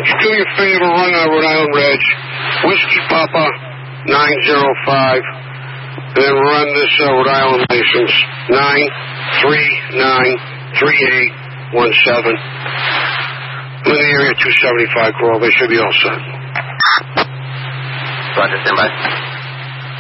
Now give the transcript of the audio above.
do me a favor, run Rhode Island Reg, Whiskey Papa 905, and then run this Rhode Island license 9393817. I'm in the area 275 Grove. They should be all set. Roger, stand by.